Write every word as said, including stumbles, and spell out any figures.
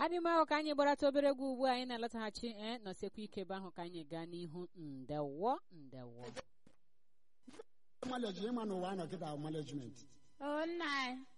adịm ahụ ka anyị gbarata obere egwu ugbu a anyị na-alọtaghachi ee nọsekwa ike ebe ahụ ka anyị gaa n'ihu ndewo ndewo Manage, ịma n'ụwa anọ kịta management. Oh, nna.